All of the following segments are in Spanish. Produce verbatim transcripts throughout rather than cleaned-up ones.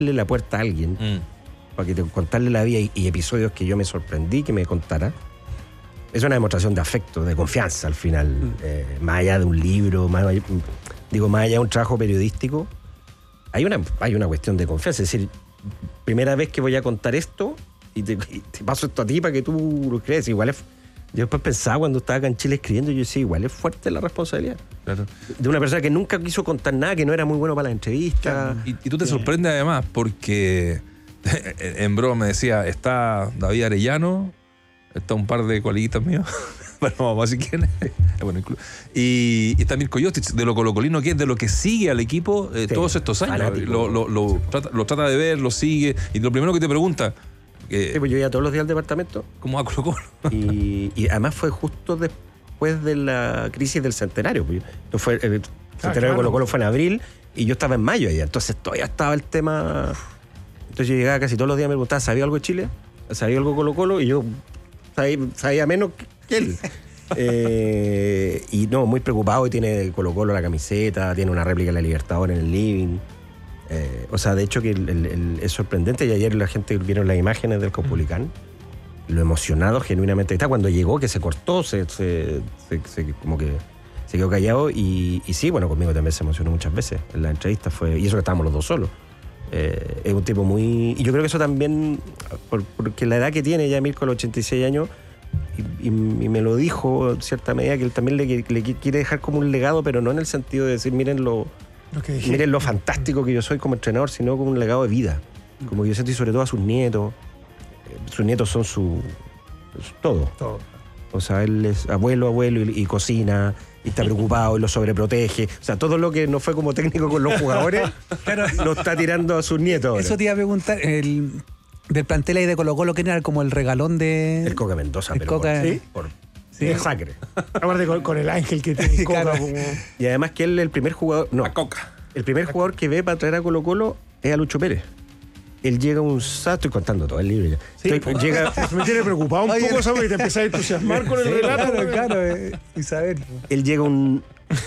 la puerta a alguien mm. para que te contarle la vida y, y episodios que yo me sorprendí que me contara, es una demostración de afecto, de confianza al final, mm. eh, más allá de un libro, más allá, digo, más allá de un trabajo periodístico, hay una, hay una cuestión de confianza. Es decir, primera vez que voy a contar esto y te, y te paso esto a ti para que tú lo crees. Igual es, yo después pensaba cuando estaba acá en Chile escribiendo, yo decía, igual es fuerte la responsabilidad. Claro. De una persona que nunca quiso contar nada, que no era muy bueno para la entrevista. Claro. Y, y tú te sorprendes además porque en broma me decía, está David Arellano, está un par de coleguitas míos, bueno, vamos a decir quién es. Bueno, y, y está Mirko Jostic, de lo colocolino que es, de lo que sigue al equipo eh, sí, todos estos años. Lo, lo, lo, trata, lo trata de ver, lo sigue, y lo primero que te pregunta... Eh, sí, pues yo iba todos los días al departamento. ¿Cómo va Colo Colo? Y, y además fue justo después de la crisis del centenario. Pues fue, el centenario ah, claro. de Colo Colo fue en abril y yo estaba en mayo allá. Entonces todavía estaba el tema... Entonces yo llegaba casi todos los días y me preguntaba, ¿sabía algo de Chile? ¿Sabía algo de Colo Colo? Y yo sabía, sabía menos que él. eh, y no, muy preocupado, y tiene Colo Colo la camiseta, tiene una réplica de la Libertadores en el living. Eh, o sea, de hecho que el, el, el, es sorprendente, y ayer la gente vieron las imágenes del Caupolicán, lo emocionado genuinamente está cuando llegó, que se cortó, se, se, se, se como que se quedó callado, y, y sí, bueno, conmigo también se emocionó muchas veces en la entrevista, fue, y eso que estábamos los dos solos. Eh, es un tipo muy... Y yo creo que eso también, por, porque la edad que tiene ya Mirko, los ochenta y seis años, y, y, y me lo dijo en cierta medida, que él también le, le quiere dejar como un legado, pero no en el sentido de decir, miren lo... Lo que miren lo fantástico que yo soy como entrenador, sino como un legado de vida. Como que yo sentí sobre todo a sus nietos. Sus nietos son su, su todo. todo. O sea, él es abuelo, abuelo y, y cocina, y está preocupado y lo sobreprotege. O sea, todo lo que no fue como técnico con los jugadores, claro, lo está tirando a sus nietos ahora. Eso te iba a preguntar, el, del plantel ahí de Colo Colo, ¿quién era como el regalón de...? El Coca Mendoza, el pero Coca, por, ¿sí? por, Sí. Es sacre. Aparte con, con el ángel que tiene Coca. Claro. Y además que él el primer jugador... No, a Coca. El primer jugador que ve para traer a Colo Colo es a Lucho Pérez. Él llega un sábado, estoy contando todo el libro ya. Sí, estoy, pues, llega, me tiene preocupado un Oye, poco, ¿sabes? Que te empezás a entusiasmar con el sí, relato. Claro, claro, eh, Isabel. Él llega un...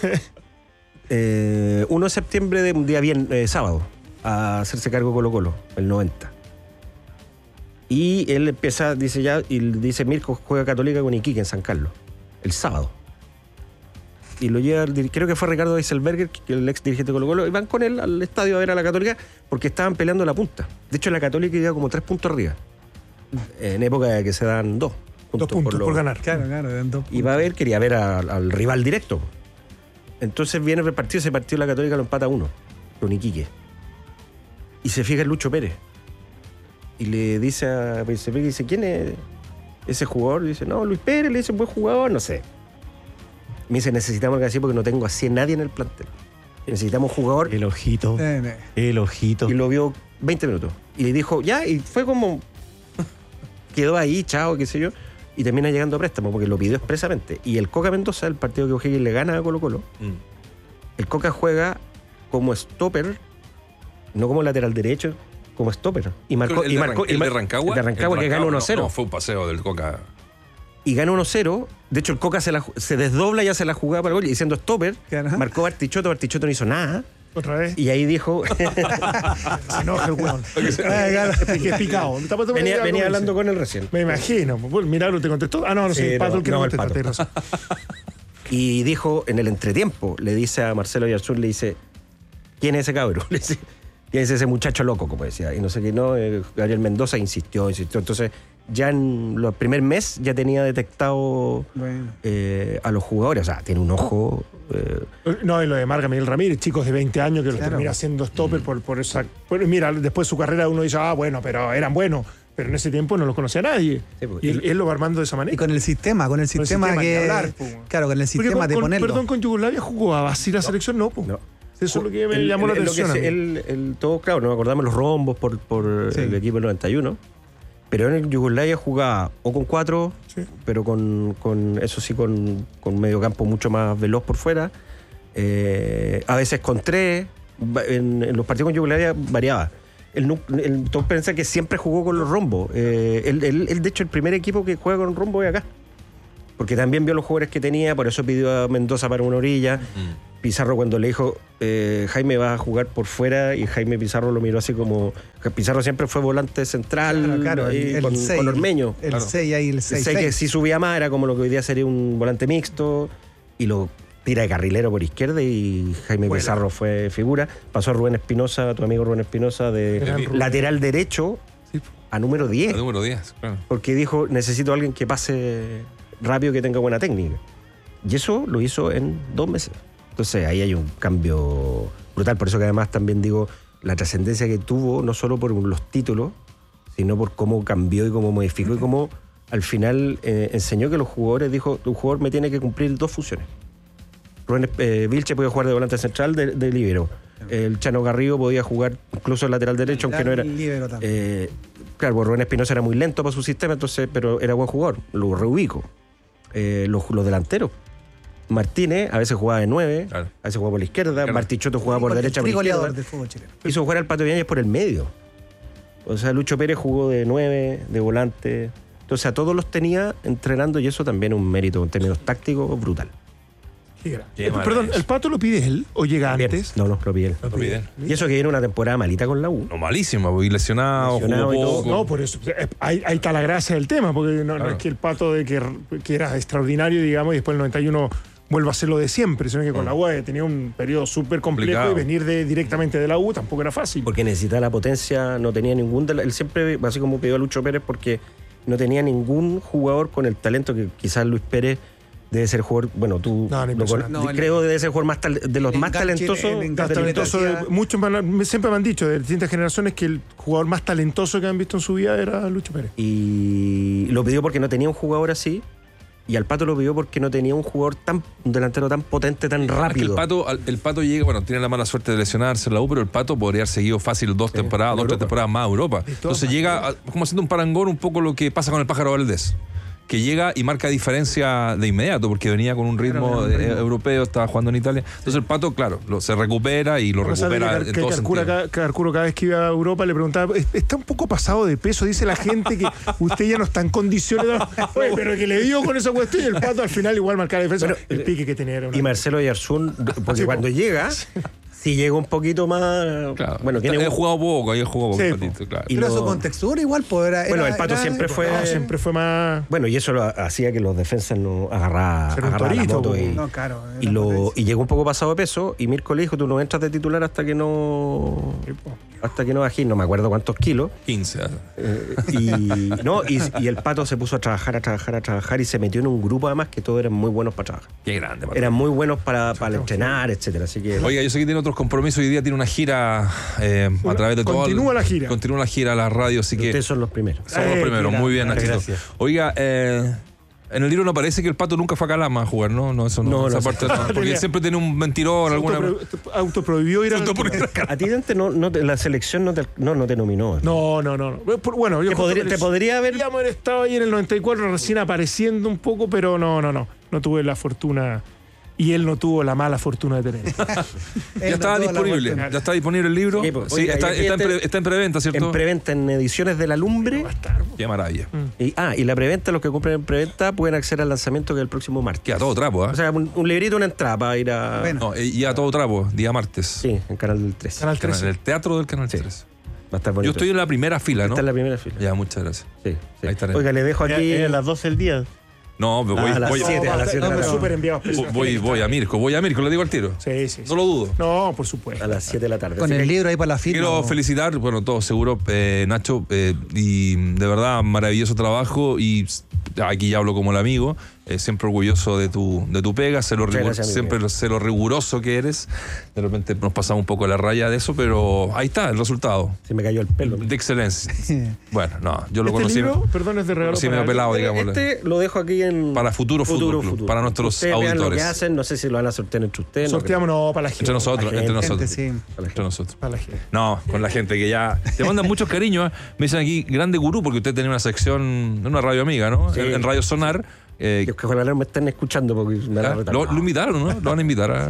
eh, uno de septiembre de un día bien, eh, sábado, a hacerse cargo de Colo Colo, el noventa. Y él empieza, dice ya, y dice, Mirko juega Católica con Iquique en San Carlos, el sábado. Y lo lleva, creo que fue Ricardo Eiselberger, el ex dirigente de Colo Colo, y van con él al estadio a ver a la Católica porque estaban peleando la punta. De hecho, la Católica iba como tres puntos arriba, en época de que se dan dos puntos, dos puntos por, lo, por ganar. Claro, claro, dan dos puntos. Y va a ver, quería ver a, al rival directo. Entonces viene el partido, ese partido la Católica lo empata uno, con Iquique. Y se fija el Lucho Pérez. Y le dice a Eiselberger, dice, ¿quién es ese jugador? Y dice, no, Luis Pérez, le dice, buen jugador, no sé. Me dice, necesitamos algo así porque no tengo así a nadie en el plantel. Necesitamos un jugador. El ojito. Eh, el ojito. Y lo vio veinte minutos. Y le dijo, ya, y fue como... Quedó ahí, chao, qué sé yo. Y termina llegando a préstamo porque lo pidió expresamente. Y el Coca Mendoza, el partido que O'Higgins le gana a Colo Colo, mm. el Coca juega como stopper, no como lateral derecho, como stopper. Y marcó... ¿El, y de, marcó, el y mar, de Rancagua? El de Rancagua, que gana uno cero. No, no, fue un paseo del Coca... Y gana uno cero. De hecho, el Coca se, la, se desdobla y hace la jugada para el gol. Y diciendo stopper, ¿Qué, marcó Bartichotto. Bartichotto no hizo nada. ¿Otra vez? Y ahí dijo... se enoja el weón. Que es picado. Venía, venía hablando con él recién. Me imagino. Milagro te contestó. Ah, no, no sé. Eh, Pato el que no, no contesta. Y dijo, en el entretiempo, le dice a Marcelo Yarzún, le dice, ¿quién es ese cabrón? Le dice, ¿quién es ese muchacho loco? Como decía. Y no sé qué, no. Eh, Gabriel Mendoza insistió, insistió. Entonces... Ya en el primer mes ya tenía detectado bueno. eh, a los jugadores. O sea, tiene un ojo... Eh. No, y lo de Marga Miguel Ramírez, chicos de veinte años que claro. lo termina haciendo stopper mm. por, por esa... Bueno, mira, después de su carrera uno dice, ah, bueno, pero eran buenos. Pero en ese tiempo no los conocía nadie. Sí, y él, él lo va armando de esa manera. Y con el sistema, con el sistema, con el sistema que... Hablar, claro, con el sistema con, de con, ponerlo. Perdón, con Yugoslavia jugaba así la no. selección, no, pues. No. Eso es lo que me el, llamó el, la atención. Lo que el, el, todo, claro, nos acordamos los rombos por, por sí. el equipo del noventa y uno. Pero en el Yugoslavia jugaba o con cuatro, sí. pero con, con eso sí, con, con medio campo mucho más veloz por fuera. Eh, a veces con tres. En, en los partidos con Yugoslavia variaba. Él, él, todos piensan que siempre jugó con los rombos. Eh, él, él, él, de hecho, el primer equipo que juega con rombos es acá. Porque también vio los jugadores que tenía, por eso pidió a Mendoza para una orilla. Mm. Pizarro cuando le dijo, eh, Jaime va a jugar por fuera, y Jaime Pizarro lo miró así como... Pizarro siempre fue volante central, Claro, claro, ahí el- el con, seis, con Ormeño. El Claro. seis ahí, el seis. Sé que si subía más era como lo que hoy día sería un volante mixto, y lo tira de carrilero por izquierda, y Jaime Bueno. Pizarro fue figura. Pasó a Rubén Espinosa, tu amigo Rubén Espinosa, de Gran Rubén. lateral derecho Sí. a número diez. El número diez, claro. Porque dijo, necesito a alguien que pase rápido, que tenga buena técnica. Y eso lo hizo en dos meses. Entonces ahí hay un cambio brutal. Por eso que además también digo, la trascendencia que tuvo, no solo por los títulos, sino por cómo cambió y cómo modificó y cómo al final eh, enseñó que los jugadores, dijo, un jugador me tiene que cumplir dos funciones. Rubén eh, Vilche podía jugar de volante central, de, de líbero. El Chano Garrido podía jugar incluso lateral derecho, aunque no era... Líbero también. Eh, claro, pues Rubén Espinosa era muy lento para su sistema, entonces, pero era buen jugador, lo reubico. Eh, los, los delanteros. Martínez a veces jugaba de nueve, Claro. a veces jugaba por la izquierda, Claro. Martichoto jugaba por El derecha, por trigoleador izquierda. del fútbol chileno. Hizo jugar al Pato Ibáñez por el medio. O sea, Lucho Pérez jugó de nueve, de volante. Entonces a todos los tenía entrenando, y eso también es un mérito en términos tácticos brutal. Qué gran. Qué Eh, Perdón, maravilla. ¿el Pato lo pide él o llega Bien. antes? No, no, lo pide él. Lo piden. Y eso que viene una temporada malita con la U. No, malísimo, porque lesionado, Lesionado jugó y todo. poco. No, por eso. eh, Ahí, ahí está la gracia del tema, porque no, no Claro. es que el Pato de que, que era extraordinario, digamos, y después el noventa y uno vuelva a ser lo de siempre, sino que con la U A tenía un periodo súper complejo Complicado. y venir de, directamente de la U tampoco era fácil. Porque necesitaba la potencia, no tenía ningún... Él siempre, así como pidió a Lucho Pérez, porque no tenía ningún jugador con el talento que quizás Luis Pérez debe ser jugador... Bueno, tú... No, no, lo impresionante. con- No, el- creo que debe ser jugador más tal- de los el más enganche- talentosos. el enganche- del- talentoso de- hacía- muchos me han- me- siempre me han dicho de distintas generaciones que el jugador más talentoso que han visto en su vida era Lucho Pérez. Y lo pidió porque no tenía un jugador así. Y al Pato lo pidió porque no tenía un jugador tan, un delantero tan potente, tan Es que rápido. El pato, el Pato llega, bueno, tiene la mala suerte de lesionarse en la U, pero el Pato podría haber seguido fácil dos temporadas, en dos, tres Europa. temporadas más a Europa. todas Entonces llega a- como haciendo un parangón un poco lo que pasa con el Pájaro Valdés, que llega y marca diferencia de inmediato, porque venía con un ritmo, Claro, venía un ritmo. eh, europeo, estaba jugando en Italia. Entonces el Pato, claro, lo- se recupera y lo A pesar de recupera que, en que todo Carcuro, sentido. cada, Carcuro cada vez que iba a Europa le preguntaba, "Es- está un poco pasado de peso, dice la gente que usted ya no está en condiciones de... Oye, pero que le dio con esa cuestión, y el Pato al final igual marcaba la diferencia. Bueno, el pique que tenía era una... Y Marcelo Yarzún, porque Sí, cuando po. llega, si llega un poquito más... Claro. Bueno, tiene He un- jugado poco, ahí he jugado poco, Sí, el Patito, claro. Y Pero lo- su contextura igual, pues era. Bueno, era- el Pato era- siempre fue- No, siempre fue más... Bueno, y eso lo hacía que los defensas no agarraran Ser un agarraran la torito, moto po. y, No, claro. y, era lo, potencia. y llegó un poco pasado de peso, y Mirko le dijo, tú no entras de titular hasta que no hasta que no bajes, no me acuerdo cuántos kilos. quince. Eh, y, no, y, y el Pato se puso a trabajar, a trabajar, a trabajar, y se metió en un grupo además que todos eran muy buenos para trabajar. Qué grande, Pato. Eran muy buenos para, para entrenar, etcétera. Así que Oiga, yo sé que tiene otros compromisos. Hoy día tiene una gira eh, a Una- través de todo. el- continúa la gira. Continúa la gira a la radio, así que ustedes son los primeros. somos los Eh, primeros. mira, Muy bien, muchas Nachito. gracias. Oiga, eh, en el libro no parece que el Pato nunca fue a Calama a jugar, ¿no? No, eso no. No, esa no, parte no, porque Tenía- siempre tiene un mentirón, alguna. Autopro- autoprohibió ir a... A ti, Dante, no, no te- la selección no te, no, no te nominó. No, no, no. no. Por- Bueno, yo Te podría- te podría haber- Podríamos haber estado ahí en el noventa y cuatro recién apareciendo un poco, pero no, no, no. No tuve la fortuna... Y él no tuvo la mala fortuna de tener. Él Ya no está tuvo la disponible. vuelta. Ya está disponible el libro. Sí, pues, Sí, oiga, está, y aquí está en, este- pre- está en preventa, ¿cierto? En preventa, en ediciones de la Lumbre. Va a estar. Qué maravilla. Y, ah, y la preventa, los que compren en preventa pueden acceder al lanzamiento que es el próximo martes. Queda todo trapo, ¿eh? O sea, un, un librito, una entrada para ir a. Bueno. No, eh, y a todo trapo, día martes. Sí, en Canal del tres. Canal Canal- trece. el teatro del Canal Sí. tres. Va a estar bonito. Yo estoy en la primera fila, ¿no? Está en la primera fila. Ya, muchas gracias. Sí, sí. Ahí estaré. Oiga, le dejo aquí. Era a las doce del día. No, pero voy, Ah, a las voy, siete, a las siete de la No, tarde. súper enviado voy, especial. voy, voy a Mirko, voy a Mirko, lo digo al tiro. Sí, sí. sí. No lo dudo. No, por supuesto. A las siete de la tarde. Con Así el que- libro ahí para la firma. Quiero ¿no? felicitar, bueno, todo seguro, eh, Nacho, eh, y de verdad, maravilloso trabajo, y aquí ya hablo como el amigo, eh, siempre orgulloso de tu, de tu pega, sé lo Muchas rigu- gracias, amigo. siempre sé lo riguroso que eres. De repente nos pasamos un poco la raya de eso, pero ahí está el resultado, Se me cayó el pelo. de excelencia. Bueno, no, yo lo Este conocí libro, perdón, es de regalo conocí para medio pelado, Este- digamos. Este lo dejo aquí en. Para Futuro Fútbol Club, para nuestros Ustedes vean lo auditores. que hacen, no sé si lo van a sortear entre ustedes. no Sorteamos, no, para la gente. Entre nosotros, La entre gente, nosotros. sí. Entre nosotros. Para la gente. No, con la gente que ya te mandan muchos cariños. ¿eh? Me dicen aquí, grande gurú, porque usted tenía una sección en una radio amiga, ¿no? Sí. En, en Radio Sonar. eh, creo. Que ojalá me estén escuchando porque me van a ¿ah? retar. lo, lo invitaron, ¿no? Lo van a invitar a-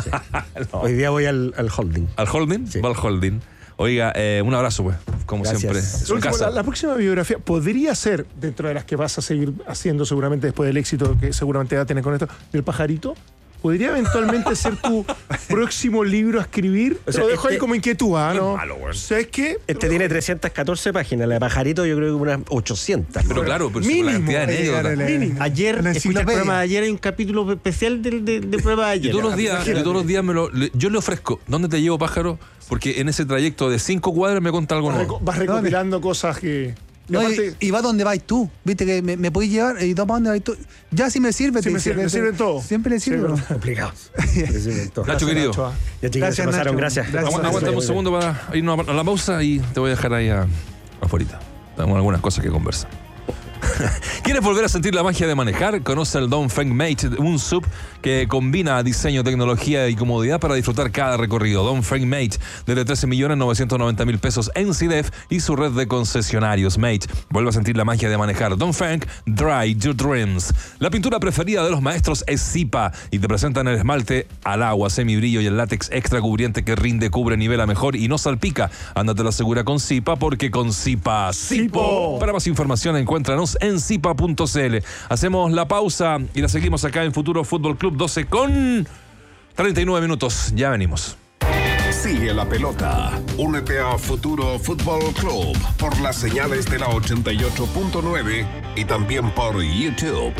No. Hoy día voy al, al holding. al holding. Sí. Va al holding. Oiga, eh, un abrazo, pues. Como Gracias. siempre. Lo Es su Lo último, casa. la, la próxima biografía podría ser, dentro de las que vas a seguir haciendo seguramente después del éxito que seguramente va a tener con esto, del pajarito. ¿podría eventualmente ser tu próximo libro a escribir? O sea, Lo dejo este- ahí como inquietud, ¿ah? ¿no? malo, weón. ¿Sabes qué? Este tiene trescientas catorce páginas, la de Pajarito yo creo que unas ochocientas. Pero claro, pero si con la Mínimo. cantidad de Ahí anécdotas. llegaron, eh. Mínimo. Ayer, Una escuché el enciclopedia. programa de ayer, hay un capítulo especial del de, de programa de ayer. Yo todos los días, Imagínate. yo todos los días me lo, le- yo le ofrezco, ¿dónde te llevo, pájaro? Porque en ese trayecto de cinco cuadras me cuenta algo Vas, nuevo. reco- vas recopilando cosas que... y No, aparte, y, y va donde vais tú. Viste que me, me podéis llevar y toma donde vais tú. Ya si me sirve, Sí, te me dice, sirve, me te- sirve todo. Siempre le Sí, sirve. verdad. Complicados. Nacho, Nacho, querido, Nacho, ¿ah? Ya chiquillos, Gracias, se pasaron, Nacho. gracias. Gracias. agu- aguántame un segundo para irnos a la pausa y te voy a dejar ahí a- afuera. Tenemos algunas cosas que conversar. ¿Quieres volver a sentir la magia de manejar? Conoce el Dongfeng Mate, un sub que combina diseño, tecnología y comodidad para disfrutar cada recorrido. Dongfeng Mate, desde trece millones novecientos noventa mil pesos en C I D E F y su red de concesionarios. Mate, vuelve a sentir la magia de manejar. Dongfeng, Dry Your Dreams. La pintura preferida de los maestros es Zipa y te presentan el esmalte al agua, semibrillo y el látex extra cubriente que rinde, cubre, nivela mejor y no salpica. Ándate la segura con Zipa, porque con Zipa, Zipo. Para más información, encuéntranos en zipa punto c l. Hacemos la pausa y la seguimos acá en Futuro Fútbol Club, doce con treinta y nueve minutos. Ya venimos. Sigue la pelota. Únete a Futuro Fútbol Club por las señales de la ochenta y ocho punto nueve y también por YouTube.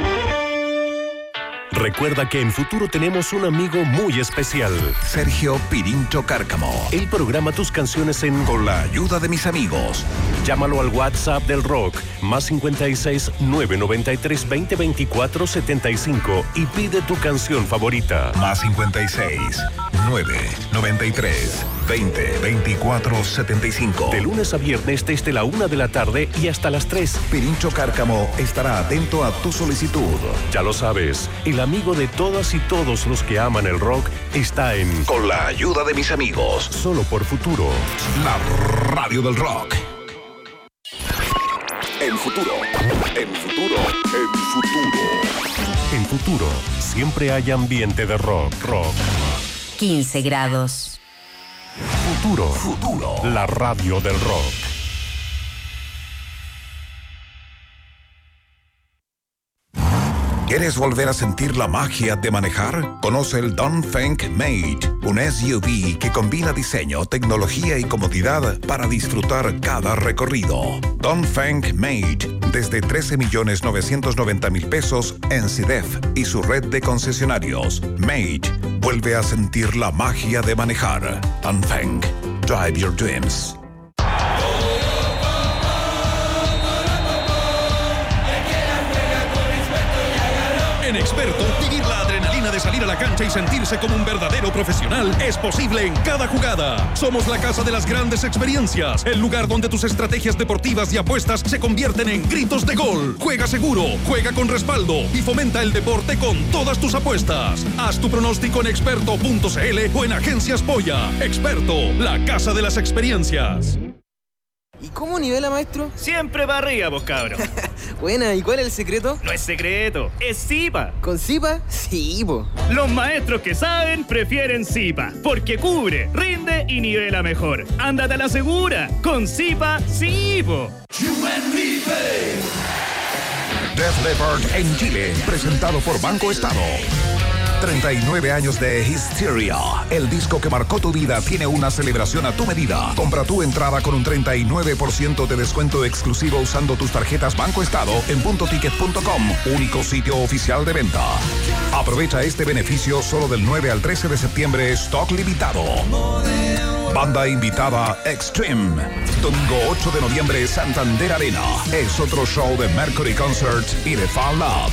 Recuerda que en Futuro tenemos un amigo muy especial. Sergio Pirincho Cárcamo. Él programa tus canciones en Con la ayuda de mis amigos. Llámalo al WhatsApp del rock, más cincuenta y seis, nueve noventa y tres, veinte, veinticuatro, setenta y cinco y pide tu canción favorita. Más cincuenta y seis, nueve, noventa y tres, veinte, veinticuatro, setenta y cinco. De lunes a viernes desde la una de la tarde y hasta las tres. Pirincho Cárcamo estará atento a tu solicitud. Ya lo sabes, el amigo de todas y todos los que aman el rock está en Con la ayuda de mis amigos. Solo por Futuro. La radio del rock. En futuro. En futuro. En futuro. En Futuro, siempre hay ambiente de rock, rock. quince grados. Futuro, Futuro. la radio del rock. ¿Quieres volver a sentir la magia de manejar? Conoce el Dongfeng Mate, un S U V que combina diseño, tecnología y comodidad para disfrutar cada recorrido. Dongfeng Mate, desde trece millones novecientos noventa mil pesos en C I D E F y su red de concesionarios. Mate, vuelve a sentir la magia de manejar. Dongfeng, drive your dreams. En Experto, vivir la adrenalina de salir a la cancha y sentirse como un verdadero profesional es posible en cada jugada. Somos la casa de las grandes experiencias, el lugar donde tus estrategias deportivas y apuestas se convierten en gritos de gol. Juega seguro, juega con respaldo y fomenta el deporte con todas tus apuestas. Haz tu pronóstico en experto punto c l o en Agencias Polla. Experto, la casa de las experiencias. ¿Y cómo nivela, maestro? Siempre para arriba, vos cabros. Buena, ¿y cuál es el secreto? No es secreto, es Zipa. ¿Con Zipa? Sí, po. Los maestros que saben prefieren Zipa, porque cubre, rinde y nivela mejor. Ándate a la segura, con Zipa, sí, po. Def Leppard en Chile, presentado por Banco Estado. treinta y nueve años de Hysteria. El disco que marcó tu vida tiene una celebración a tu medida. Compra tu entrada con un treinta y nueve por ciento de descuento exclusivo usando tus tarjetas Banco Estado en punto ticket punto com, único sitio oficial de venta. Aprovecha este beneficio solo del nueve al trece de septiembre, stock limitado. Banda invitada Extreme. Domingo ocho de noviembre, Santander Arena. Es otro show de Mercury Concert y de Fall Love.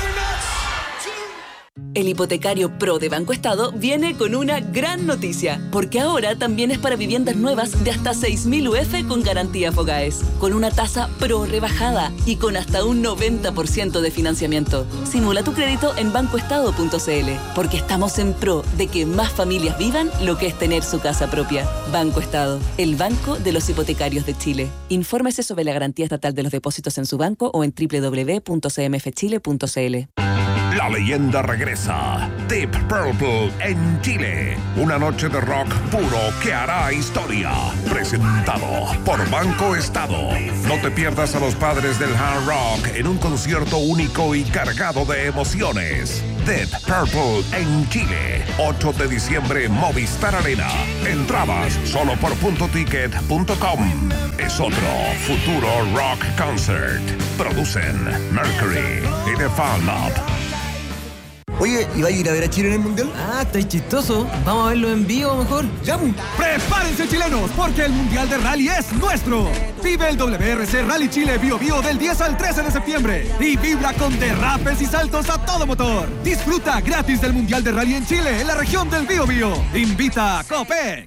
El hipotecario Pro de Banco Estado viene con una gran noticia, porque ahora también es para viviendas nuevas de hasta seis mil U F con garantía Fogaes, con una tasa Pro rebajada y con hasta un noventa por ciento de financiamiento. Simula tu crédito en banco estado punto c l, porque estamos en pro de que más familias vivan lo que es tener su casa propia. Banco Estado, el banco de los hipotecarios de Chile. Infórmese sobre la garantía estatal de los depósitos en su banco o en doble u doble u doble u punto c m f chile punto c l. La leyenda regresa. Deep Purple en Chile. Una noche de rock puro que hará historia. Presentado por Banco Estado. No te pierdas a los padres del hard rock en un concierto único y cargado de emociones. Deep Purple en Chile. ocho de diciembre, Movistar Arena. Entradas solo por punto ticket punto com. Es otro futuro rock concert. Producen Mercury y The Fan Lab. Oye, ¿y va a ir a ver a Chile en el Mundial? Ah, está chistoso. Vamos a verlo en vivo mejor. ¡Ya! ¡Prepárense, chilenos! Porque el Mundial de Rally es nuestro. Vive el W R C Rally Chile Bio Bio del diez al trece de septiembre. Y vibra con derrapes y saltos a todo motor. Disfruta gratis del Mundial de Rally en Chile, en la región del Bio Bio. Invita a Copec.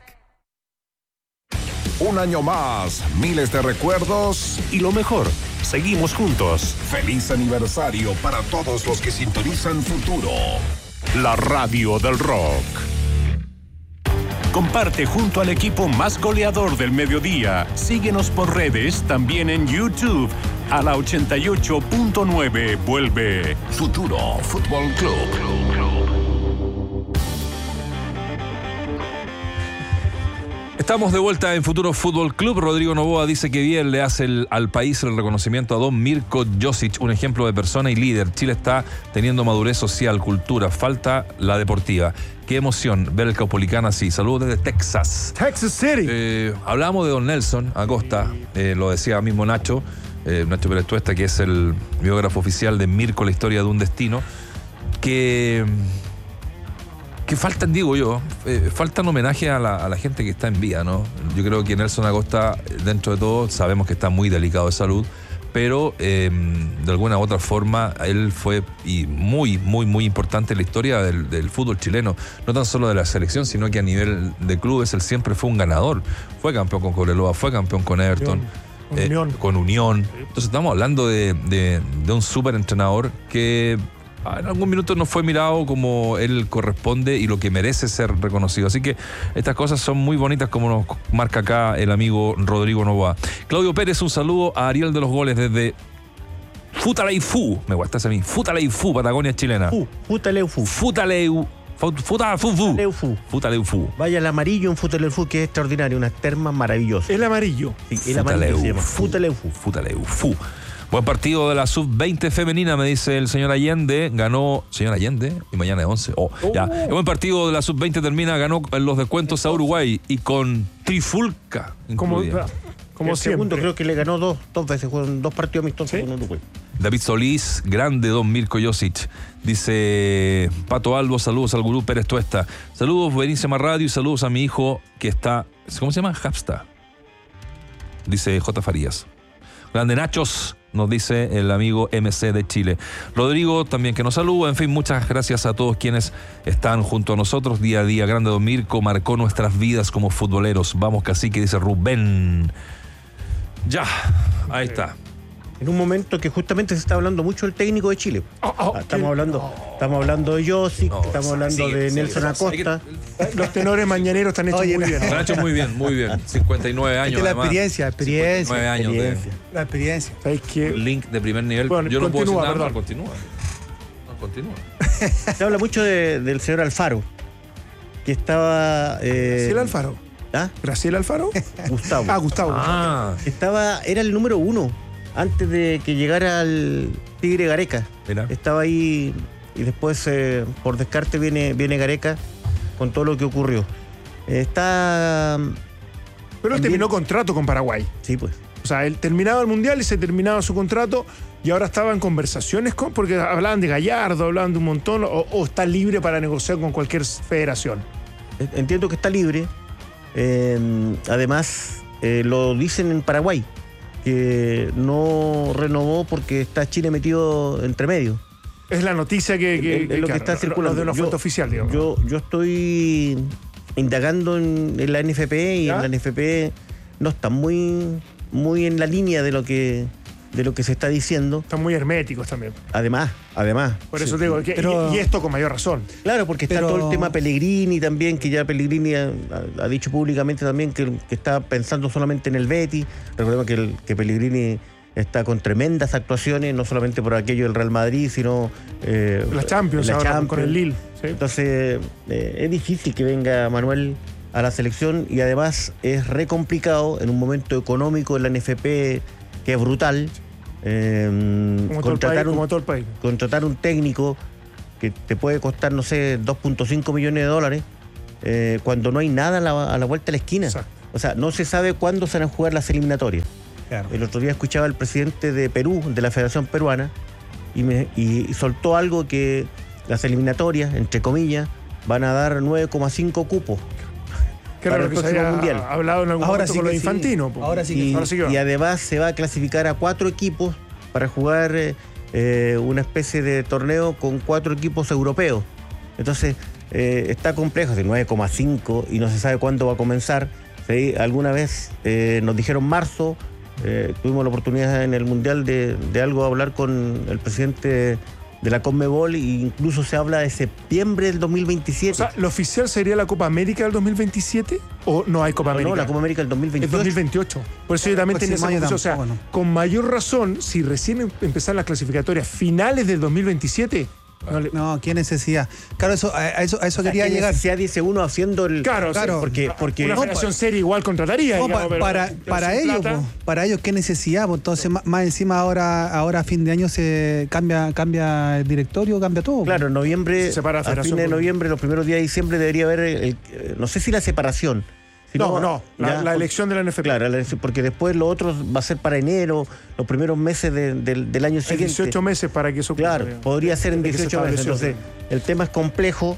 Un año más, miles de recuerdos y lo mejor, seguimos juntos. Feliz aniversario para todos los que sintonizan Futuro. La radio del rock. Comparte junto al equipo más goleador del mediodía. Síguenos por redes, también en YouTube. A la ochenta y ocho punto nueve vuelve Futuro Fútbol Club. Estamos de vuelta en Futuro Fútbol Club. Rodrigo Novoa dice que bien le hace el, al país el reconocimiento a don Mirko Josic, un ejemplo de persona y líder. Chile está teniendo madurez social, cultura, falta la deportiva. Qué emoción ver el Caupolicán así. Saludos desde Texas. Texas City. Eh, hablamos de don Nelson Acosta, eh, lo decía mismo Nacho, eh, Nacho Pérez Tuesta, que es el biógrafo oficial de Mirko, la historia de un destino, que... que faltan, digo yo, eh, faltan homenaje a la, a la gente que está en vida, ¿no? Yo creo que Nelson Acosta, dentro de todo, sabemos que está muy delicado de salud, pero eh, de alguna u otra forma él fue y muy, muy, muy importante en la historia del, del fútbol chileno, no tan solo de la selección, sino que a nivel de clubes él siempre fue un ganador. Fue campeón con Cobreloa, fue campeón con Everton, con eh, Unión. Con Unión. Entonces estamos hablando de, de, de un súper entrenador que en algún minuto no fue mirado como él corresponde y lo que merece ser reconocido. Así que estas cosas son muy bonitas, como nos marca acá el amigo Rodrigo Novoa. Claudio Pérez, un saludo a Ariel de los Goles desde Futaleufú. Me gusta ese a mí. Futaleufú, Patagonia chilena. Fu, Futaleufú. Futaleu. Futaleufú. Futaleufú. Vaya el amarillo en Futaleufú, que es extraordinario, unas termas maravillosas. El amarillo. Sí, el amarillo se llama Futaleufú. Futaleufú. Buen partido de la sub veinte femenina, me dice el señor Allende. Ganó, señor Allende, y mañana es once. Oh, oh. Ya. El buen partido de la sub veinte termina, ganó en los descuentos a Uruguay y con trifulca. Como, como el segundo creo que le ganó dos, dos veces, fueron dos partidos amistosos con Uruguay. David Solís, grande don Mirko Josic. Dice Pato Albo, saludos al gurú Pérez Tuesta. Saludos, buenísima radio y saludos a mi hijo que está, ¿cómo se llama? Hapsta. Dice J. Farías. Grande Nachos, nos dice el amigo M C de Chile. Rodrigo también que nos saluda. En fin, muchas gracias a todos quienes están junto a nosotros día a día. Grande don Mirko, marcó nuestras vidas como futboleros. Vamos, cacique, dice Rubén. Ya, ahí está. En un momento que justamente se está hablando mucho del técnico de Chile. Oh, oh, estamos, hablando, oh. estamos hablando de Josic, no, estamos hablando sigue, de Nelson sigue, Acosta. Sigue. Los tenores mañaneros están hechos Oye, muy bien. Están hechos muy bien, muy bien. cincuenta y nueve años. La además. experiencia, experiencia. cincuenta y nueve años experiencia. de. La experiencia. ¿Sabes qué? Link de primer nivel. Bueno, yo no continúa, puedo decir nada, perdón. no, continúa. No, continúa. Se habla mucho de, del señor Alfaro, que estaba. Eh, ¿Graciela Alfaro? ¿Ah? ¿Graciela Alfaro? Gustavo. Ah, Gustavo. Ah. Estaba, era el número uno. Antes de que llegara el Tigre Gareca. Mira. Estaba ahí y después, eh, por descarte, viene, viene Gareca con todo lo que ocurrió. Eh, está... Pero él terminó contrato con Paraguay. Sí, pues. O sea, él terminaba el Mundial y se terminaba su contrato y ahora estaba en conversaciones con... Porque hablaban de Gallardo, hablaban de un montón, o, o está libre para negociar con cualquier federación. Entiendo que está libre. Eh, además, eh, lo dicen en Paraguay, que no renovó porque está Chile metido entre medio. Es la noticia que, que, es, es que lo claro, que está circulando de una fuente yo, oficial, digamos. Yo, yo estoy indagando en, en la N F P y ¿Ya? en la N F P no está muy, muy en la línea de lo que de lo que se está diciendo. Están muy herméticos también. Además, además. Por eso sí, digo, que, pero, y, y esto con mayor razón. Claro, porque está pero, todo el tema Pellegrini también, que ya Pellegrini ha, ha dicho públicamente también que, que está pensando solamente en el Betis. Recordemos que, el, que Pellegrini está con tremendas actuaciones, no solamente por aquello del Real Madrid, sino... Eh, la Champions, la ahora Champions. Con el Lille. ¿Sí? Entonces, eh, es difícil que venga Manuel a la selección y además es re complicado en un momento económico en la N F P que es brutal. Eh, como, contratar todo el país, un, como todo el país. Contratar un técnico que te puede costar, no sé, dos punto cinco millones de dólares eh, cuando no hay nada a la, a la vuelta de la esquina. Exacto. O sea, no se sabe cuándo se van a jugar las eliminatorias. Claro. El otro día escuchaba al presidente de Perú, de la Federación Peruana, y, me, y soltó algo que las eliminatorias, entre comillas, van a dar nueve coma cinco cupos. Que era lo que se había mundial. Hablado en algún ahora momento sí con lo sí. Infantino. Ahora sí que y, ahora sí que va. Y además se va a clasificar a cuatro equipos para jugar eh, una especie de torneo con cuatro equipos europeos. Entonces eh, está complejo, de nueve coma cinco y no se sabe cuándo va a comenzar. ¿Sí? Alguna vez eh, nos dijeron marzo, eh, tuvimos la oportunidad en el Mundial de, de algo hablar con el presidente de la Conmebol e incluso se habla de septiembre del dos mil veintisiete. O sea, ¿lo oficial sería la Copa América del dos mil veintisiete o no hay Copa no, América? No, la Copa América del dos mil veintiocho. El dos mil veintiocho. Por eso yo también tenía esa confusión. O sea, bueno. con mayor razón, si recién empezaron las clasificatorias finales del dos mil veintisiete... No, le... no, qué necesidad. Claro, eso, a eso, a eso o sea, quería ¿qué llegar. necesidad dice uno haciendo el. Claro, claro. Porque, porque una federación seria igual contrataría. No, digamos, pa, pero, para pero para ellos, po, para ellos, qué necesidad. Po, entonces, más, más encima ahora, ahora a fin de año se cambia, cambia el directorio, cambia todo. Claro, en noviembre, a fin de noviembre, los primeros días de diciembre debería haber, el, el, no sé si la separación. No, no, la, ya, la elección de la N F P. Claro, porque después lo otro va a ser para enero, los primeros meses de, de, del año siguiente. dieciocho meses para que eso ocurra. Claro, digamos. Podría ser en dieciocho meses. Entonces, el tema es complejo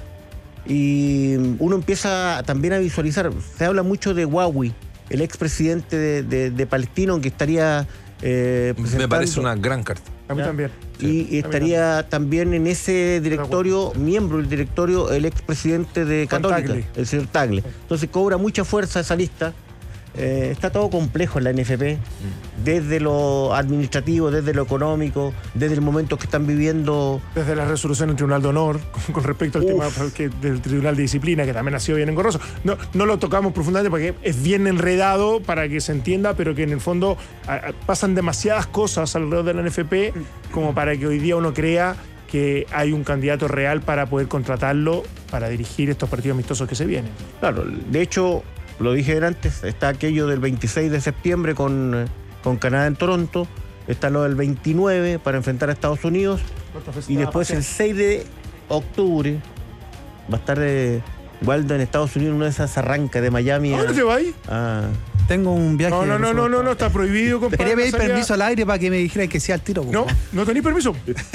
y uno empieza también a visualizar. Se habla mucho de Huawei, el expresidente de, de, de Palestino, que estaría. Eh, Me parece una gran carta. A mí ¿ya? también. Y, y estaría también. también en ese directorio, miembro del directorio, el expresidente de Católica, el señor Tagle. Entonces cobra mucha fuerza esa lista. Eh, está todo complejo en la N F P, desde lo administrativo, desde lo económico, desde el momento que están viviendo. Desde la resolución del Tribunal de Honor, con, con respecto al Uf. tema que, del Tribunal de Disciplina, que también ha sido bien engorroso. No, no lo tocamos profundamente porque es bien enredado para que se entienda, pero que en el fondo a, a, pasan demasiadas cosas alrededor de la N F P como para que hoy día uno crea que hay un candidato real para poder contratarlo para dirigir estos partidos amistosos que se vienen. Claro, de hecho, lo dije antes, está aquello del veintiséis de septiembre con, con Canadá en Toronto, está lo del veintinueve para enfrentar a Estados Unidos y después el seis de octubre va a estar eh, Waldo en Estados Unidos, una de esas arrancas de Miami. ¿A dónde te vas? A, Tengo un viaje. No, no, no, no, no, no, está prohibido, compadre. Quería pedir permiso al aire para que me dijera que sea al tiro. No, no tenéis permiso.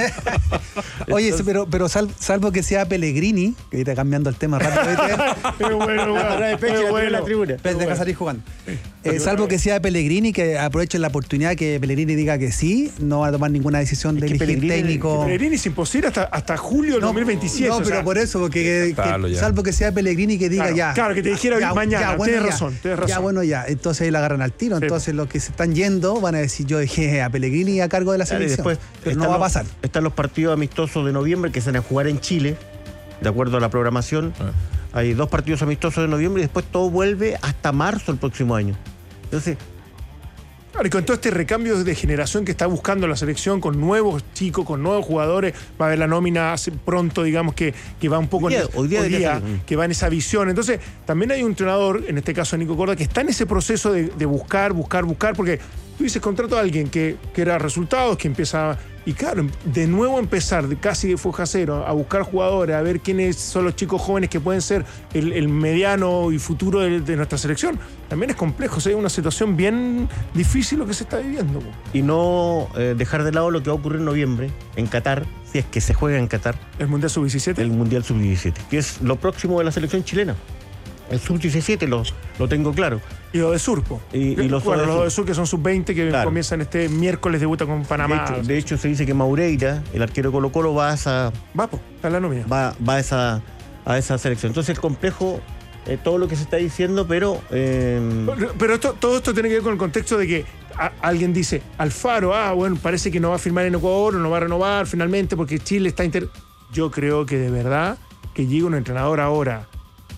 Oye, Entonces, pero, pero sal, salvo que sea Pellegrini, que está cambiando el tema rápido. Qué bueno, güey. Qué bueno. La tribuna. Deja bueno. salir jugando. Eh, salvo que sea Pellegrini, que aprovechen la oportunidad que Pellegrini diga que sí, no va a tomar ninguna decisión de elegir técnico. Pellegrini es imposible hasta, hasta julio del no, dos mil veintisiete. No, pero o sea, por eso, porque que, que, salvo que sea Pellegrini que diga claro, ya. Claro, que te dijera ya, mañana, ya, bueno, tienes, ya, razón, tienes razón. Ya, bueno, ya. Entonces ahí la agarran al tiro. Sí. Entonces los que se están yendo van a decir yo dejé a Pellegrini a cargo de la selección. Claro, pero no va a pasar. Los, están los partidos amistosos de noviembre que se van a jugar en Chile, de acuerdo a la programación. Ah. Hay dos partidos amistosos de noviembre y después todo vuelve hasta marzo el próximo año. Entonces, claro, y con todo este recambio de generación que está buscando la selección, con nuevos chicos, con nuevos jugadores, va a haber la nómina pronto, digamos, que, que va un poco hoy día, en, hoy día, hoy día que va en esa visión. Entonces, también hay un entrenador, en este caso Nico Corda, que está en ese proceso de, de buscar, buscar, buscar, porque tú dices, contrato a alguien que, que era resultados, que empieza. Y claro, de nuevo empezar, de casi de foja cero, a buscar jugadores, a ver quiénes son los chicos jóvenes que pueden ser el, el mediano y futuro de, de nuestra selección, también es complejo. O sea, es una situación bien difícil lo que se está viviendo. Y no eh, dejar de lado lo que va a ocurrir en noviembre, en Qatar, si es que se juega en Qatar. ¿El Mundial sub diecisiete? El Mundial sub diecisiete, que es lo próximo de la selección chilena. El sub diecisiete lo, lo tengo claro. Y lo de Surpo. Y, y los bueno, de los de Sur que son sub veinte que claro. comienzan este miércoles, debuta con Panamá. De hecho, de hecho, se dice que Maureira, el arquero de Colo Colo, va a esa. Va, pues, está en la nómina. Va, va a, esa, a esa selección. Entonces, el complejo, eh, todo lo que se está diciendo, pero. Eh... Pero esto, todo esto tiene que ver con el contexto de que a, alguien dice, Alfaro, ah, bueno, parece que no va a firmar en Ecuador, o no va a renovar finalmente porque Chile está inter. Yo creo que de verdad que llega un entrenador ahora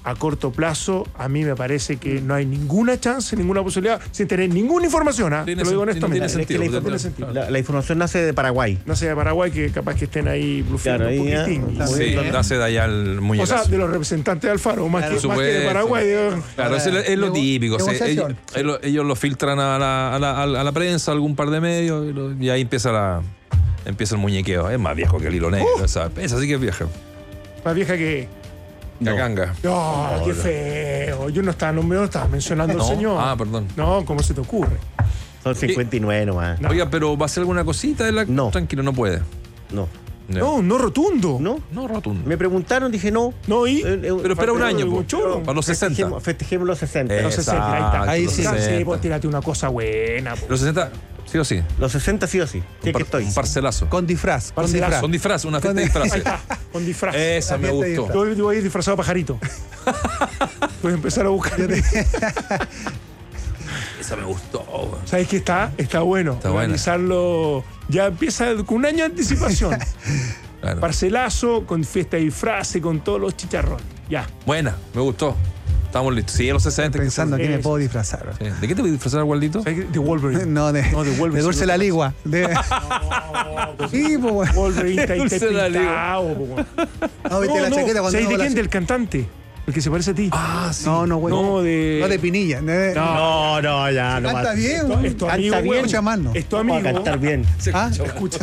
a corto plazo, a mí me parece que no hay ninguna chance, ninguna posibilidad, sin tener ninguna información. ¿eh? Te lo digo honestamente. Es que la, inform- la, la información nace de Paraguay. Nace de Paraguay, que capaz que estén ahí blufeando claro, un ahí, poquitín. ¿eh? Sí, nace de allá el muñecazo. O sea, de los representantes de Alfaro, más, claro, que, más que de Paraguay. De... Claro, es, es lo típico. O sea, ellos, ellos, ellos lo filtran a la, a, la, a la prensa, algún par de medios, y, lo, y ahí empieza la empieza el muñequeo. Es más viejo que el hilo negro. Uh, esa, esa sí que es vieja. Más vieja que... La ganga. No, no, qué feo. Yo no estaba, no me estaba mencionando no. al señor. Ah, perdón. No, ¿cómo se te ocurre? Son cincuenta y nueve nomás. No. Oiga, pero ¿va a hacer alguna cosita de la... No. Tranquilo, no puede. No. No, no, no rotundo. No, no rotundo. Me preguntaron, dije no. No, y. Eh, eh, pero espera un año, po, choro. para los sesenta. Festejemos, festejemos los sesenta. Los sesenta, ahí está. Ahí sí, sí, pues tírate una cosa buena. Po. Los sesenta, sí o sí. Los sesenta, sí o sí. Sí, par, que estoy. Un parcelazo. Con disfraz. Con Parcelazo. disfraz. Con disfraz, una fiesta de disfraces. Con disfraz. Esa me gustó. Yo voy a ir disfrazado de pajarito. Voy a empezar a buscar. Esa me gustó. ¿Sabes qué está? Está bueno. Está organizarlo. Buena. Ya empieza con un año de anticipación. Claro. Parcelazo, con fiesta de disfraces, con todos los chicharrones. Ya. Buena, me gustó. Estamos listos. Sí, a los sesenta. Estoy pensando que me puedo disfrazar. Sí. ¿De qué te voy a disfrazar, Waldito? De Wolverine. No, de, no, de Wolverine. De Dulce de la Ligua. De... No, pues sí, pues Wolverine está ahí pintado. No, viste la chaqueta cuando... ¿Sabes de quién? La... Del cantante. El que se parece a ti. Ah, sí. No, no, güey. No, de... No, de Pinilla. De... No, no, ya. No canta bien, güey. Es tu amigo, bien. Escucha más, ¿no? Es tu amigo. Va a cantar bien. ¿Ah? Escucha.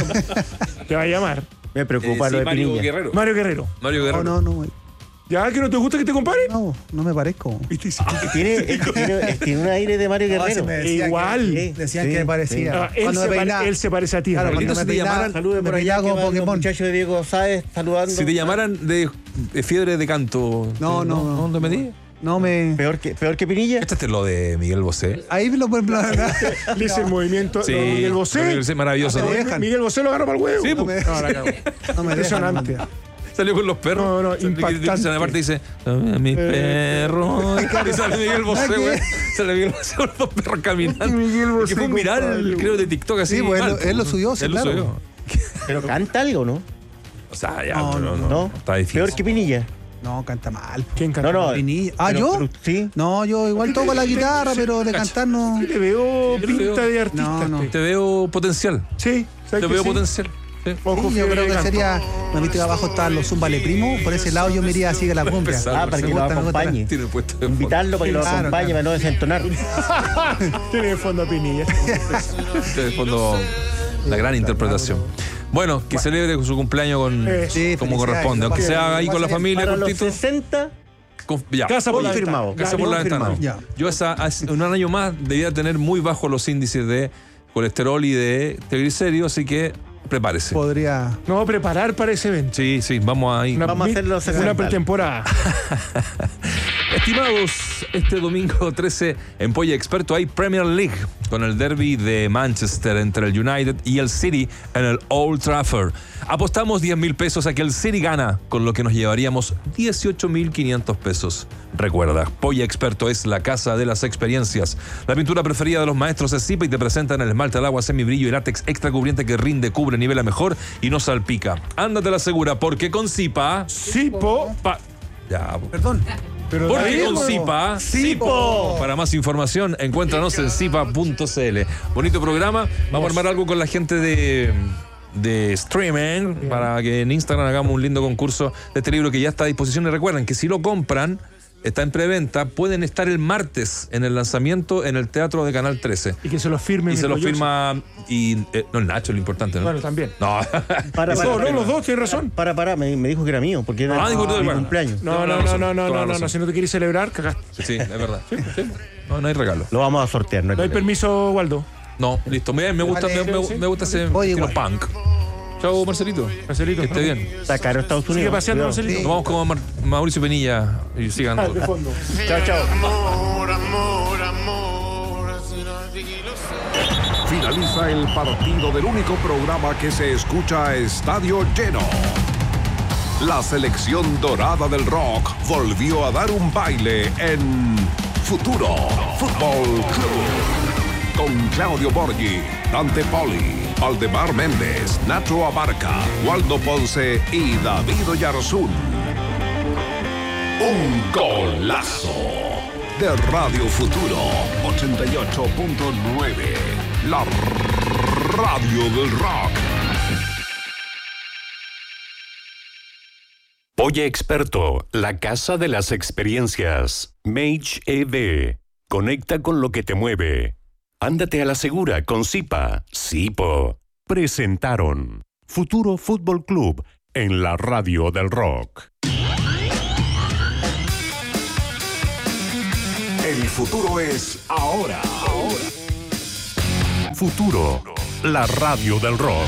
Te va a llamar. Me preocupa eh, lo sí, de Mario Pinilla. Guerrero. Mario Guerrero. Mario Guerrero. No, no, no. ¿Ya que no te gusta que te comparen? No, no me parezco. ¿Viste? Tiene, tiene, tiene un aire de Mario Guerrero. No, igual. Que, decían sí, que me parecía. Sí. No, él, se pare, él se parece a ti. Claro, cuando me te llamaran, salude por allá con Pokémon. Muchacho de Diego Sáez saludando. Si te llamaran de, de fiebre de canto. No, no, no. ¿Dónde me di? No me. Peor que, peor que Pinilla. Este es lo de Miguel Bosé. Ahí lo pueden hablar. Le hice el movimiento. Sí, Miguel Bosé. Miguel Bosé maravilloso. ¿No? Miguel Bosé lo agarró para el huevo. Sí, no me, no, la cago. No me Impresionante. Salió con los perros. No, no, impactante. Aparte dice, mi perro. Y sale Miguel Bosé, güey. Sale Miguel Bosé con los perros caminando. Miguel Bosé. Que fue un viral, creo, de TikTok así. Sí, pues él, él lo subió, sí, él lo claro. subió. Pero canta algo, ¿no? O sea, ya, No, pero no, no, no. Está difícil. Peor que Pinilla. No, canta mal. ¿Quién canta? No, no. Pinilla. Ah, pero, ¿yo? Pero, sí. No, yo igual toco la guitarra, pero de cantar no. Te veo Yo pinta veo. de artista. No, no. Te veo potencial. Sí, Te veo potencial. Sí. Ojo, Sí, yo creo que canto. sería. Me viste que abajo estaban los Zúmbale Primo. Por ese lado yo me iría así que la cumbia. Empezar. Ah, para que Me lo gusta, me gusta. acompañe. Tiene puesto de Invitarlo para que lo Claro, acompañe, claro. para no desentonar. Tiene de fondo a Pinilla. Este de fondo la gran interpretación. Bueno, que celebre su cumpleaños con, Eh, sí, como felicidades, corresponde. Aunque capaz sea que- ahí con la familia, Para los cortito. sesenta, Con- ya. Casa por la confirmado. ventana. Casa por la ventana. confirmado. Ya. Yo esa, hace un año más debía tener muy bajos los índices de colesterol y de triglicéridos, así que prepárese. Podría. No, preparar para ese evento. Sí, sí, vamos ahí. Una, Vamos a hacer los una sesenta. pretemporada. Estimados, este domingo trece en Polla Experto hay Premier League con el derby de Manchester entre el United y el City en el Old Trafford. Apostamos diez mil pesos a que el City gana, con lo que nos llevaríamos dieciocho mil quinientos pesos. Recuerda, Polla Experto es la casa de las experiencias. La pintura preferida de los maestros es Zipa y te presentan el esmalte al agua semibrillo y látex extra cubriente que rinde, cubre, nivela mejor y no salpica. Ándate la segura, porque con Zipa... Sipo. Pa. Ya, Perdón. Pero porque David, con bueno. Zipa, Zipo. Para más información, encuéntranos en zipa punto c l. Bonito programa. Vamos a armar algo con la gente de, de streaming para que en Instagram hagamos un lindo concurso de este libro que ya está a disposición. Y recuerden que si lo compran, está en preventa, pueden estar el martes en el lanzamiento en el Teatro de Canal trece. Y que se lo firme. Y se lo Nico firma. Y, eh, no, el Nacho, lo importante, ¿no? Bueno, también. No. Para, No, no, los dos, tienes razón. Para, para, me, me dijo que era mío, porque era Ah, dijo tú, mi bueno. cumpleaños. No, no, no, no, no, no, no, no. Si no te quieres celebrar, cagaste. Sí, es verdad. No, no hay regalo. Lo vamos a sortear, no hay No hay problema. permiso, Waldo. No, listo. Me, me gusta, me, me- me gusta ese Oye, estilo igual. punk. Chao, Marcelito. Marcelito. Que esté bien. Está caro Estados Unidos. Sigue paseando, cuidado. Marcelito. Nos vamos con Mar- Mauricio Penilla y sigan. Ah, de fondo. Chao, chao. Finaliza el partido del único programa que se escucha a estadio lleno. La selección dorada del rock volvió a dar un baile en Futuro Fútbol Club. Con Claudio Borghi, Dante Poli, Aldemar Méndez, Nacho Abarca, Waldo Ponce y David Oyarzún. Un golazo de Radio Futuro ochenta y ocho punto nueve, la radio del rock. Polla Experto, la casa de las experiencias. Mage E V. Conecta con lo que te mueve. Ándate a la segura con Zipa. Zipo. Presentaron Futuro Fútbol Club en la radio del rock. El futuro es ahora. ahora. Futuro, la radio del rock.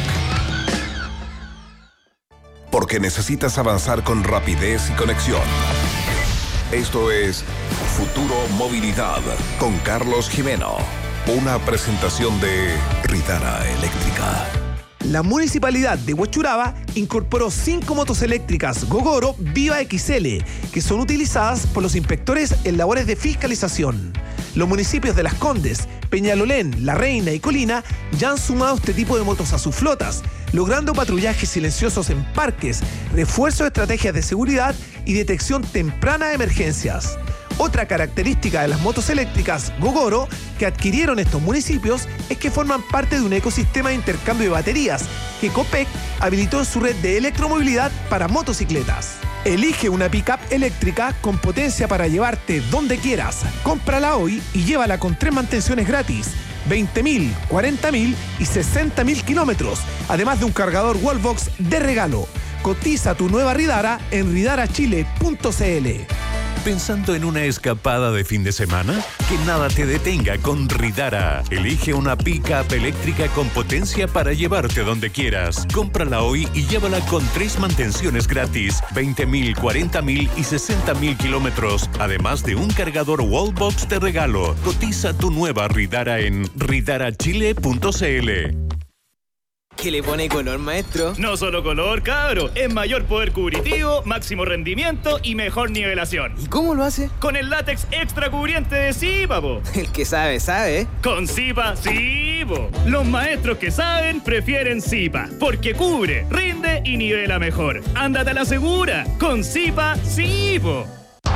Porque necesitas avanzar con rapidez y conexión. Esto es Futuro Movilidad con Carlos Jimeno. Una presentación de Ridara Eléctrica. La Municipalidad de Huechuraba incorporó cinco motos eléctricas Gogoro Viva X L, que son utilizadas por los inspectores en labores de fiscalización. Los municipios de Las Condes, Peñalolén, La Reina y Colina ya han sumado este tipo de motos a sus flotas, logrando patrullajes silenciosos en parques, refuerzo de estrategias de seguridad y detección temprana de emergencias. Otra característica de las motos eléctricas Gogoro que adquirieron estos municipios es que forman parte de un ecosistema de intercambio de baterías que Copec habilitó en su red de electromovilidad para motocicletas. Elige una pick-up eléctrica con potencia para llevarte donde quieras. Cómprala hoy y llévala con tres mantenciones gratis, veinte mil, cuarenta mil y sesenta mil kilómetros, además de un cargador Wallbox de regalo. Cotiza tu nueva Ridara en ridara chile punto c l. ¿Pensando en una escapada de fin de semana? Que nada te detenga con Ridara. Elige una pick-up eléctrica con potencia para llevarte donde quieras. Cómprala hoy y llévala con tres mantenciones gratis, veinte mil, cuarenta mil y sesenta mil kilómetros, además de un cargador Wallbox de regalo. Cotiza tu nueva Ridara en ridara chile punto c l. ¿Qué le pone color, maestro? No solo color, cabro. Es mayor poder cubritivo, máximo rendimiento y mejor nivelación. ¿Y cómo lo hace? Con el látex extra cubriente de Zipa, po. El que sabe, sabe. Con Zipa, sí, po. Los maestros que saben prefieren Zipa, porque cubre, rinde y nivela mejor. Ándate a la segura. Con Zipa, sí, po.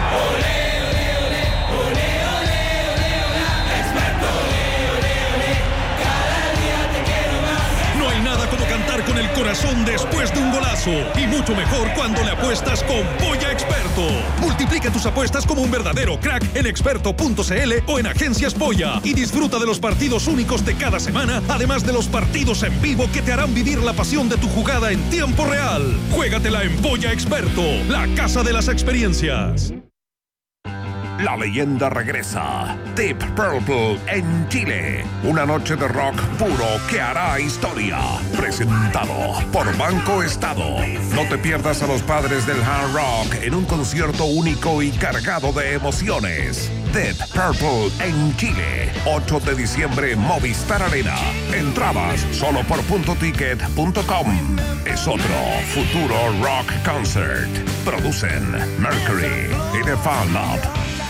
Con el corazón después de un golazo y mucho mejor cuando le apuestas con Polla Experto. Multiplica tus apuestas como un verdadero crack en experto punto c l o en Agencias Polla y disfruta de los partidos únicos de cada semana, además de los partidos en vivo que te harán vivir la pasión de tu jugada en tiempo real. Juégatela en Polla Experto, la casa de las experiencias. La leyenda regresa. Deep Purple en Chile. Una noche de rock puro que hará historia. Presentado por Banco Estado. No te pierdas a los padres del hard rock en un concierto único y cargado de emociones. Deep Purple en Chile. ocho de diciembre, Movistar Arena. Entradas solo por punto ticket punto com. Es otro futuro rock concert. Producen Mercury y The Fan Lab.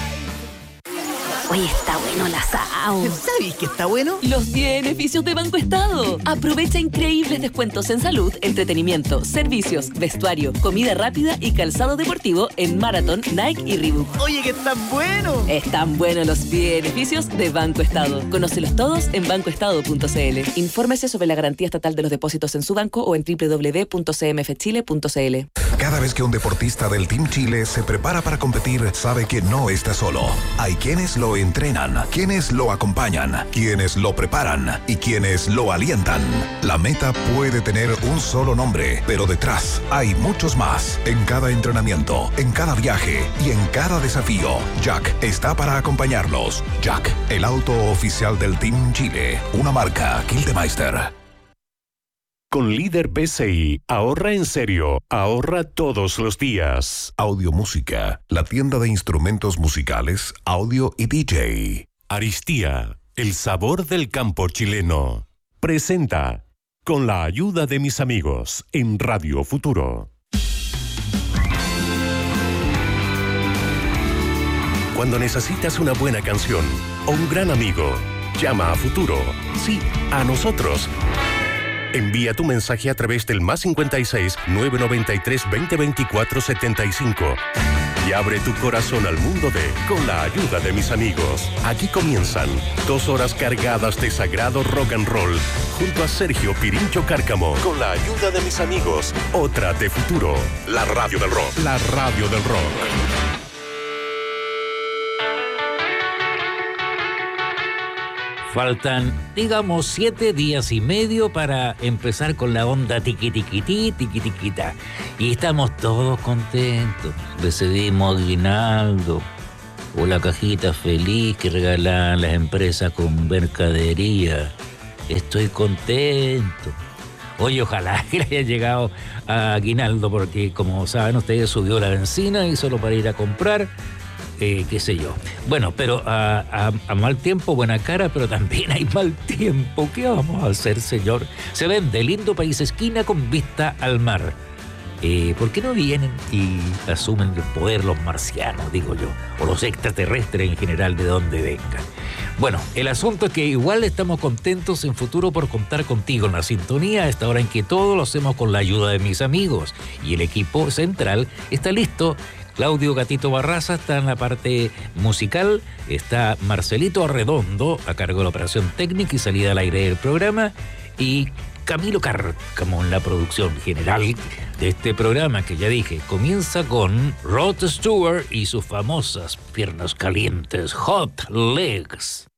Oye, está bueno el asado. ¿Sabes que está bueno? Los beneficios de Banco Estado. Aprovecha increíbles descuentos en salud, entretenimiento, servicios, vestuario, comida rápida y calzado deportivo en Marathon, Nike y Reebok. Oye, que están buenos. Están buenos los beneficios de Banco Estado. Conócelos todos en banco estado punto c l. Infórmese sobre la garantía estatal de los depósitos en su banco o en doble u doble u doble u punto c m f chile punto c l. Cada vez que un deportista del Team Chile se prepara para competir, sabe que no está solo. Hay quienes lo entrenan, quienes lo acompañan, quienes lo preparan y quienes lo alientan. La meta puede tener un solo nombre, pero detrás hay muchos más. En cada entrenamiento, en cada viaje y en cada desafío, Jack está para acompañarlos. Jack, el auto oficial del Team Chile, una marca Kildemeister. Con Líder P C I, ahorra en serio, ahorra todos los días. Audio Música, la tienda de instrumentos musicales, audio y D J. Aristía, el sabor del campo chileno. Presenta, con la ayuda de mis amigos, en Radio Futuro. Cuando necesitas una buena canción o un gran amigo, llama a Futuro. Sí, a nosotros. Envía tu mensaje a través del más cincuenta y seis, nueve noventa y tres, veinte veinticuatro setenta y cinco. y abre tu corazón al mundo de Con la ayuda de mis amigos. Aquí comienzan dos horas cargadas de sagrado rock and roll junto a Sergio Pirincho Cárcamo. Con la ayuda de mis amigos, otra de futuro. La radio del rock. La radio del rock. Faltan, digamos, siete días y medio para empezar con la onda tiquitiquití, tiquitiquita. Y estamos todos contentos. Recibimos aguinaldo o la cajita feliz que regalan las empresas con mercadería. Estoy contento. Oye, ojalá que le haya llegado a aguinaldo, porque como saben ustedes, subió la benzina y solo para ir a comprar... Eh, qué sé yo. Bueno, pero a, a, a mal tiempo, buena cara, pero también hay mal tiempo. ¿Qué vamos a hacer, señor? Se vende lindo país esquina con vista al mar. Eh, ¿Por qué no vienen y asumen el poder los marcianos, digo yo, o los extraterrestres en general, de donde vengan? Bueno, el asunto es que igual estamos contentos en futuro por contar contigo en la sintonía a esta hora en que todo lo hacemos con la ayuda de mis amigos. Y el equipo central está listo. Claudio Gatito Barraza está en la parte musical, está Marcelito Arredondo a cargo de la operación técnica y salida al aire del programa, y Camilo Cárcamo en la producción general de este programa que ya dije, comienza con Rod Stewart y sus famosas piernas calientes, Hot Legs.